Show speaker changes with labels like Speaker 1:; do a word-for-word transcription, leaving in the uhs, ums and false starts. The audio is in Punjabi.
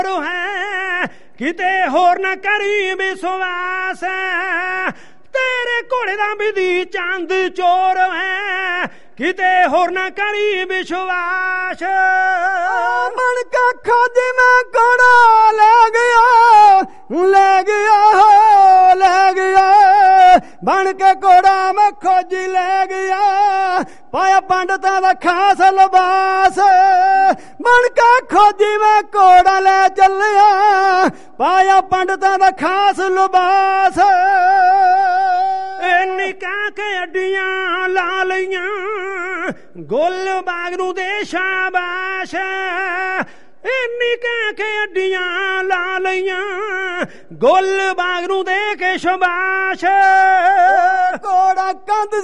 Speaker 1: ਹੈ ਕਿਤੇ ਹੋਰ ਨਾ ਕਰੀ ਵਿਸ਼ਵਾਸ ਤੇਰੇ ਘੋੜੇ ਦਾ ਵਿਧੀ ਚੰਦ ਚੋਰ ਹੈ ਕਿਤੇ ਹੋਰ ਨਾ ਕਰੀ ਵਿਸ਼ਵਾਸ
Speaker 2: ਬਣ ਕੇ ਖੋਜੀ ਮੈਂ ਘੋੜਾ ਲੈ ਗਿਆ ਲੈ ਗਿਆ ਲੈ ਗਿਆ ਬਣ ਕੇ ਘੋੜਾ ਮੈਂ ਖੋਜੀ ਲੈ ਗਿਆ ਪਾਇਆ ਪੰਡਤਾਂ ਦਾ ਖਾਸ ਲਿਬਾਸ ਬਣ ਕੇ ਖੋਜੀ ਮੈਂ ਘੋੜਾ ਲੈ ਚੱਲਿਆ ਪਾਇਆ ਪੰਡਤਾਂ ਦਾ ਖਾਸ ਲਿਬਾਸ
Speaker 1: ਨਿਕਾ ਕੇ ਅੱਡੀਆਂ ਲਾ ਲਈਆਂ ਗੋਲ ਬਾਗ ਨੂੰ ਦੇ ਸ਼ਾਬਾਸ਼ ਇੰਨੀ ਕਹਿ ਕੇ ਅੱਡੀਆਂ ਲਾ ਲਈਆਂ ਗੋਲ ਬਾਗ ਨੂੰ ਦੇ ਕੇ ਸ਼ਾਬਾਸ਼
Speaker 2: ਘੋੜਾ ਕੰਧ